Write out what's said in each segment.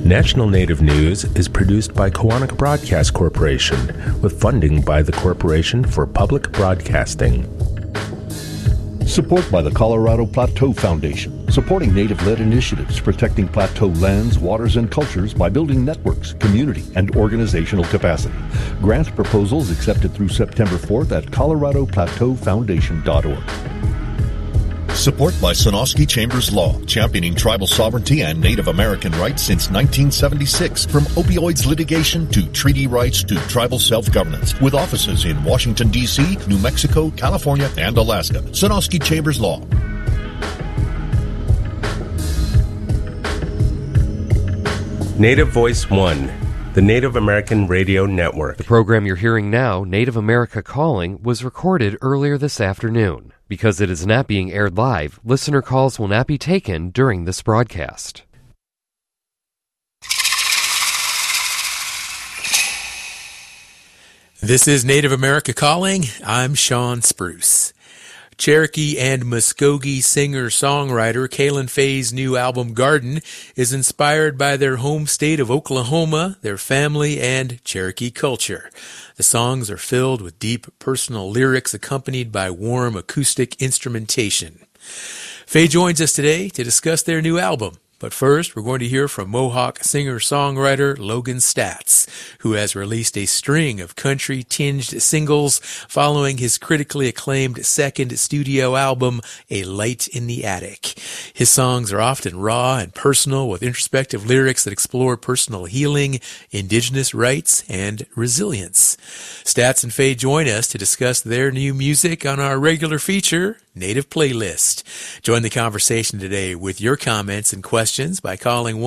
National Native News is produced by Koahnic Broadcast Corporation with funding by the Corporation for Public Broadcasting. Support by the Colorado Plateau Foundation, supporting Native-led initiatives protecting plateau lands, waters, and cultures by building networks, community, and organizational capacity. Grant proposals accepted through September 4th at coloradoplateaufoundation.org. Support by Sonosky Chambers Law, championing tribal sovereignty and Native American rights since 1976, from opioids litigation to treaty rights to tribal self-governance, with offices in Washington, D.C., New Mexico, California, and Alaska. Sonosky Chambers Law. Native Voice One, the Native American Radio Network. The program you're hearing now, Native America Calling, was recorded earlier this afternoon. Because it is not being aired live, listener calls will not be taken during this broadcast. This is Native America Calling. I'm Sean Spruce. Cherokee and Muskogee singer-songwriter Kaylin Faye's new album, Garden, is inspired by their home state of Oklahoma, their family, and Cherokee culture. The songs are filled with deep personal lyrics accompanied by warm acoustic instrumentation. Faye joins us today to discuss their new album. But first, we're going to hear from Mohawk singer-songwriter Logan Staats, who has released a string of country-tinged singles following his critically acclaimed second studio album, A Light in the Attic. His songs are often raw and personal, with introspective lyrics that explore personal healing, indigenous rights, and resilience. Staats and Faye join us to discuss their new music on our regular feature, Native Playlist. Join the conversation today with your comments and questions by calling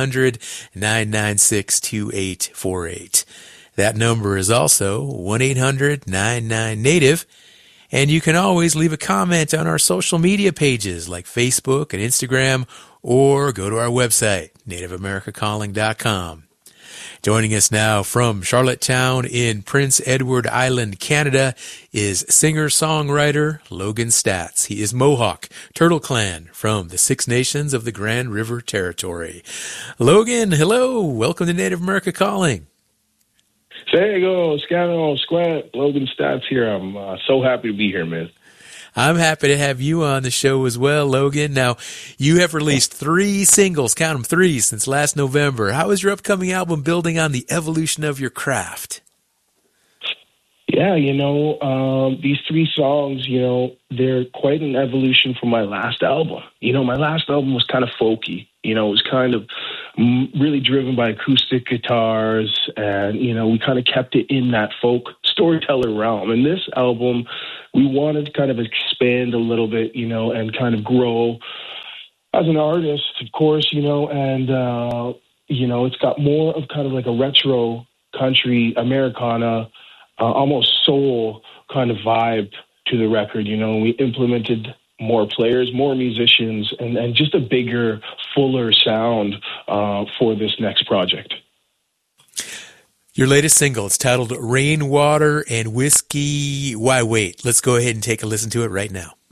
1-800-996-2848. That number is also 1-800-99-NATIVE. And you can always leave a comment on our social media pages like Facebook and Instagram, or go to our website, nativeamericacalling.com. Joining us now from Charlottetown in Prince Edward Island, Canada, is singer-songwriter Logan Staats. He is Mohawk, Turtle Clan from the Six Nations of the Grand River Territory. Logan, hello. Welcome to Native America Calling. There you go, Scano, Squat, Logan Staats here. I'm so happy to be here, man. I'm happy to have you on the show as well, Logan. Now, you have released 3 singles, count them, 3, since last November. How is your upcoming album building on the evolution of your craft? Yeah, these 3 songs, they're quite an evolution from my last album. My last album was kind of folky. It was kind of really driven by acoustic guitars, and, we kind of kept it in that folk storyteller realm. And this album, we wanted to kind of expand a little bit, and kind of grow as an artist, of course, and, it's got more of kind of like a retro country, Americana, almost soul kind of vibe to the record. We implemented more players, more musicians, and just a bigger, fuller sound for this next project. Your latest single, it's titled Rainwater and Whiskey. Why wait? Let's go ahead and take a listen to it right now.